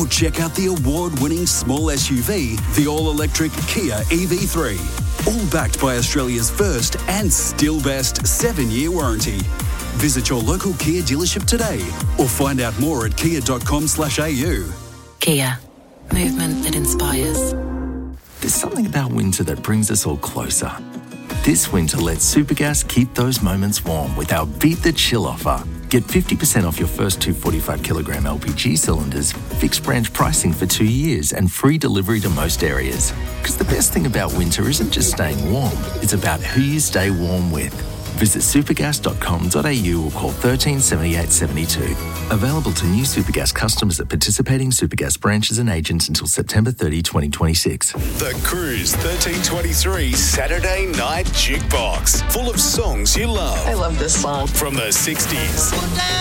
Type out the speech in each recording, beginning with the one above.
Or check out the award-winning small SUV, the all-electric Kia EV3. All backed by Australia's first and still best 7-year warranty. Visit your local Kia dealership today or find out more at kia.com/au. Kia. Movement that inspires. There's something about winter that brings us all closer. This winter, let Supergas keep those moments warm with our Beat the Chill offer. Get 50% off your first 245-kilogram LPG cylinders, fixed branch pricing for 2 years and free delivery to most areas. Because the best thing about winter isn't just staying warm, it's about who you stay warm with. Visit supergas.com.au or call 13 78 72. Available to new Supergas customers at participating Supergas branches and agents until September 30, 2026. The Cruise 1323 Saturday Night Jukebox. Full of songs you love. I love this song. From the 60s,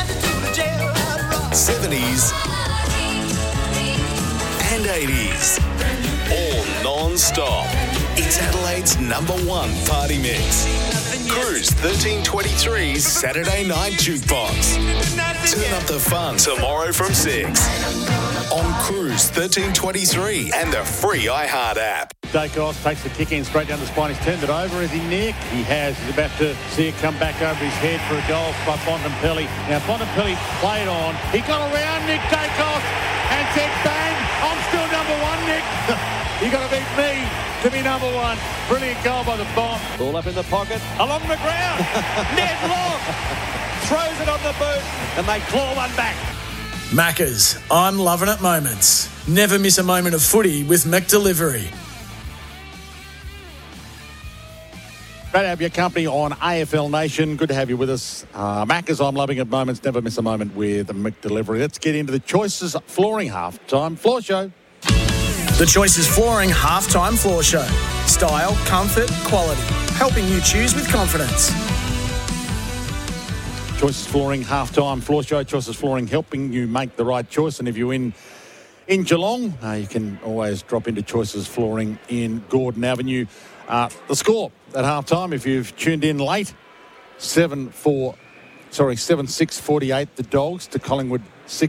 70s, and 80s. All non-stop. It's Adelaide's #1 party mix. Cruise 1323's Saturday Night Jukebox. Turn up the fun tomorrow from 6 on Cruise 1323 and the free iHeart app. Dacos takes the kick in straight down the spine. He's turned it over. Is he Nick? He has. He's about to see it come back over his head for a goal by Bontempelli. Now Bontempelli played on. He got around Nick Dacos and said, bang, I'm still #1, Nick. You got to beat me to be #1. Brilliant goal by the Bomb. Ball up in the pocket, along the ground. Ned Long throws it on the boot, and they claw one back. Maccas, I'm loving it moments. Never miss a moment of footy with McDelivery. Great to have your company on AFL Nation. Good to have you with us. Maccas, I'm loving it moments. Never miss a moment with McDelivery. Let's get into the Choices Flooring Halftime Floor Show. The Choices Flooring Halftime Floor Show. Style, comfort, quality. Helping you choose with confidence. Choices Flooring Halftime Floor Show. Choices Flooring helping you make the right choice. And if you're in Geelong, you can always drop into Choices Flooring in Gordon Avenue. The score at halftime, if you've tuned in late, 7-6-48, the Dogs to Collingwood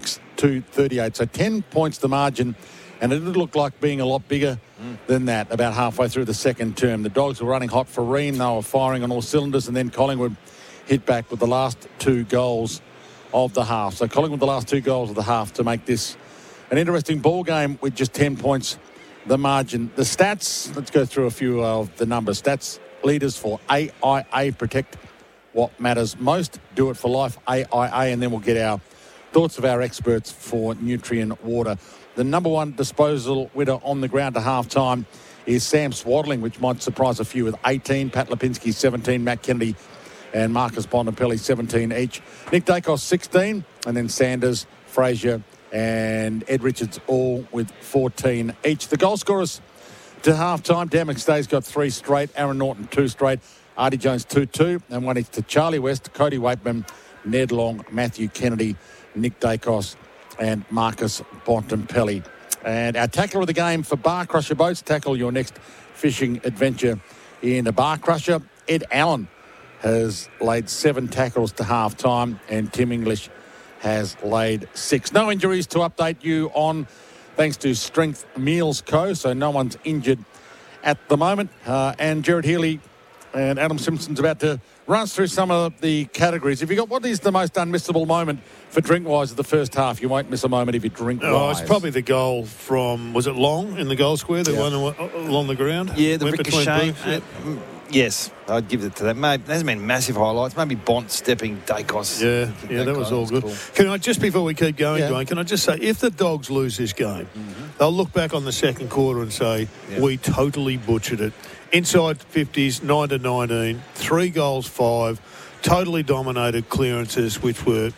6-38. So 10 points the margin. And it did look like being a lot bigger than that about halfway through the second term. The Dogs were running hot for Ream. They were firing on all cylinders, and then Collingwood hit back with the last 2 goals of the half. So Collingwood the last 2 goals of the half to make this an interesting ball game with just 10 points the margin. The stats, let's go through a few of the numbers. Stats leaders for AIA, protect what matters most. Do it for life, AIA, and then we'll get our thoughts of our experts for Nutrient Water. The #1 disposal winner on the ground to half-time is Sam Swaddling, which might surprise a few, with 18. Pat Lipinski, 17. Matt Kennedy and Marcus Bontempelli, 17 each. Nick Dacos, 16. And then Sanders, Frazier and Ed Richards all with 14 each. The goal scorers to half-time. Dan McStay's got 3 straight. Aaron Norton, 2 straight. Artie Jones, 2-2. And one each to Charlie West, Cody Waitman, Ned Long, Matthew Kennedy, Nick Dacos and Marcus Bontempelli. And our tackler of the game for Bar Crusher Boats. Tackle your next fishing adventure in a Bar Crusher. Ed Allen has laid 7 tackles to half-time, and Tim English has laid 6. No injuries to update you on, thanks to Strength Meals Co. So no one's injured at the moment. And Jared Healy and Adam Simpson's about to run us through some of the categories. If you got, what is the most unmissable moment for Drinkwise of the first half? You won't miss a moment if you drink wise. Oh, it's probably the goal from, was it Long in the goal square, the one along the ground? Yeah, the went ricochet. Yep. Yes, I'd give it to that. Maybe, there hasn't been massive highlights. Maybe Bont stepping Dacos. Yeah, that was all good. Cool. Can I, just before we keep going, Dwayne, can I just say, if the Dogs lose this game, they'll look back on the second quarter and say, we totally butchered it. Inside 50s, 9-19, 3 goals, 5, totally dominated clearances, which were,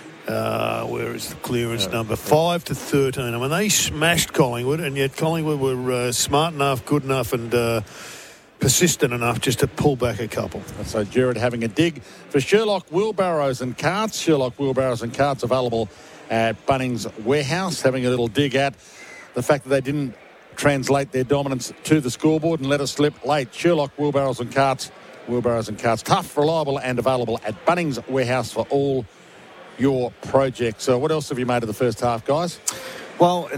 where is the clearance number? 5-13. I mean, they smashed Collingwood, and yet Collingwood were smart enough, good enough, and persistent enough just to pull back a couple. So Jared having a dig for Sherlock Wheelbarrows and Carts. Sherlock Wheelbarrows and Carts available at Bunnings Warehouse. Having a little dig at the fact that they didn't translate their dominance to the scoreboard and let us slip late. Sherlock Wheelbarrows and Carts. Wheelbarrows and Carts. Tough, reliable and available at Bunnings Warehouse for all your projects. So what else have you made of the first half, guys? Well,